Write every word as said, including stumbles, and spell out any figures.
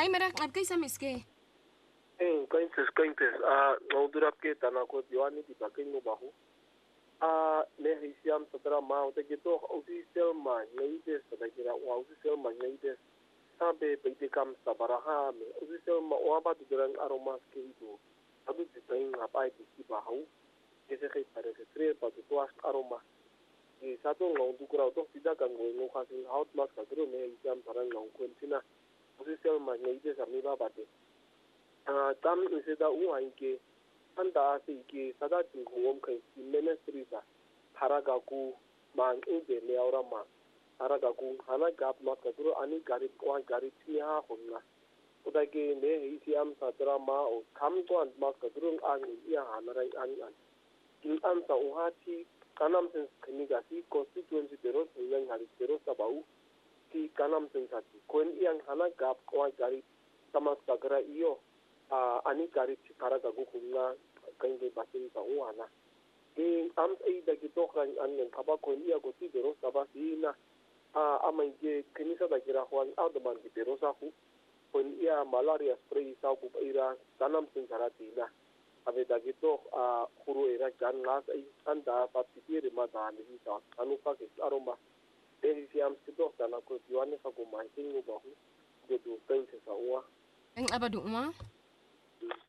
Ay merak ngat kay sa miske. Eh, kaintes kaintes ah ngudurap ke tanako diwani di bakin mo bahu. Ah, ne hisiam satra ma uta gitu usi selma ngaides pada kira wa usi selma ngaides. Sabe pede kam sabaraha me usi selma wa ba durang aromas ke itu. Abu di tain ngapai di bahu. Ese ke pare ke tre pa tuas aroma. E satu ngong tu kurau tu tidak kan ngong kasin haut mas kadru ne hisiam parang ngong kuentina. Usi selma ngaides ami ba bate. Ah, tam iseda uang ke anda si ke sada tingkuom kai ministry sa haragaku mang inde le ora ma haragaku hana gap not ka duro ani gari ko gari ti ha honna uda ke ne isiam sadra ma o kam to an ma ka duro an ya hana rai an an in an sa uhati kanam sen kiniga si constituency pero yang hari pero sabau ki kanam sen sa kon yang hana gap ko gari tamas kagara iyo Uh, ani gari para gagu kunga kan ge basin sa uana e am ai da gi tokran an nen kaba ko iya go ti dero saba sina a amai ge kinisa da gira hwan out the man di dero sa ku ko iya malaria spray sa ku ira tanam sin sarati na ave da gi to a khuru era jan ngas ai anda pa ti re ma da ni sa anu pa ke aroma e si am si to na ko diwane fa ko mai tin go ba hu ge du kan sa uwa Ang abadu uma.